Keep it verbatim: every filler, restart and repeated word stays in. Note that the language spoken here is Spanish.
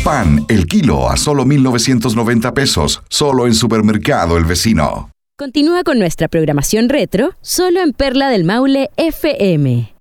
Pan, el kilo a solo mil novecientos noventa pesos, solo en Supermercado El Vecino. Continúa con nuestra programación retro, solo en Perla del Maule F M.